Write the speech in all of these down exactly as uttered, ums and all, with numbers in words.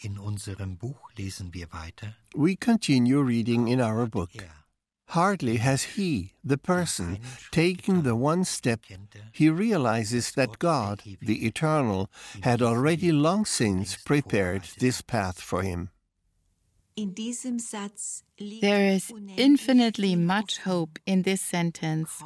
In unserem Buch lesen wir weiter. We continue reading in our book. Hardly has he, the person, taken the one step, he realizes that God, the Eternal, had already long since prepared this path for him. There is infinitely much hope in this sentence.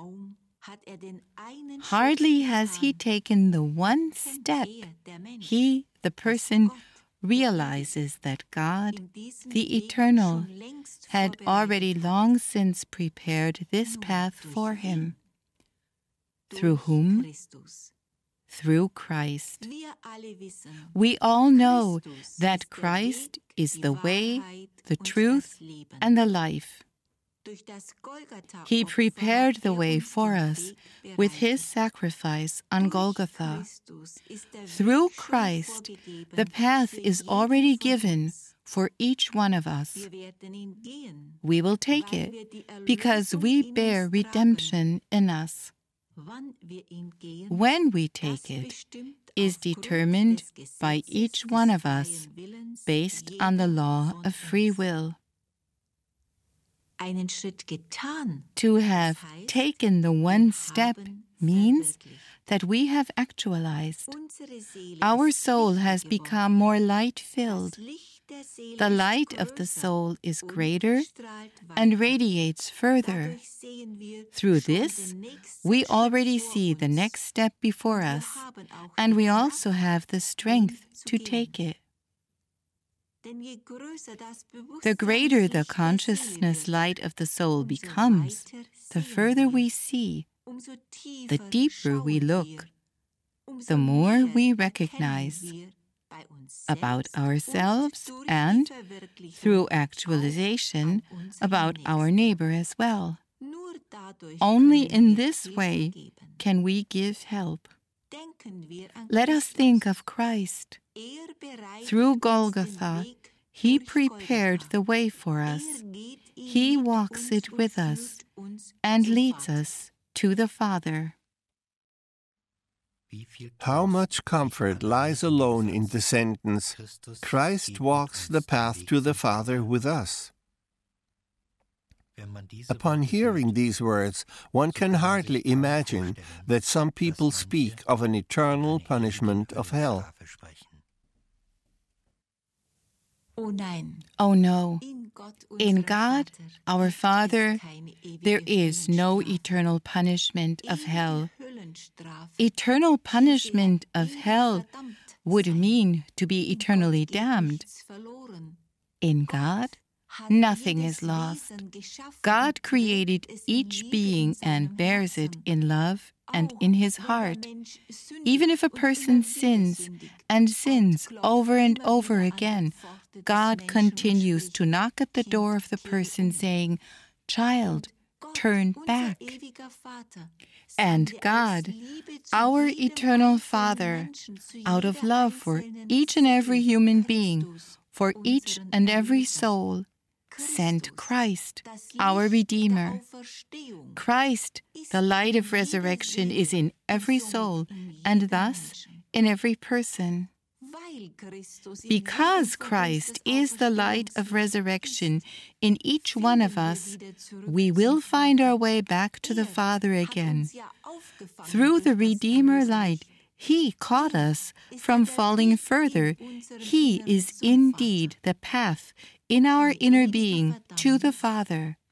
Hardly has he taken the one step, he, the person, realizes that God, the Eternal, had already long since prepared this path for him. Through whom? Through Christ. We all know that Christ is the way, the truth, and the life. He prepared the way for us with his sacrifice on Golgotha. Through Christ, the path is already given for each one of us. We will take it because we bear redemption in us. When we take it is determined by each one of us based on the law of free will. To have taken the one step means that we have actualized. Our soul has become more light-filled. The light of the soul is greater and radiates further. Through this, we already see the next step before us, and we also have the strength to take it. The greater the consciousness light of the soul becomes, the further we see, the deeper we look, the more we recognize about ourselves and, through actualization, about our neighbor as well. Only in this way can we give help. Let us think of Christ. Through Golgotha, he prepared the way for us. He walks it with us and leads us to the Father. How much comfort lies alone in the sentence, Christ walks the path to the Father with us. Upon hearing these words, one can hardly imagine that some people speak of an eternal punishment of hell. Oh no, in God, our Father, there is no eternal punishment of hell. Eternal punishment of hell would mean to be eternally damned. In God, nothing is lost. God created each being and bears it in love and in his heart. Even if a person sins and sins over and over again, God continues to knock at the door of the person saying, "Child, turn back." And God, our eternal Father, out of love for each and every human being, for each and every soul, sent Christ, our Redeemer. Christ, the light of resurrection, is in every soul, and thus in every person. Because Christ is the light of resurrection in each one of us, we will find our way back to the Father again. Through the Redeemer light, he caught us from falling further. He is indeed the path in our inner being to the Father.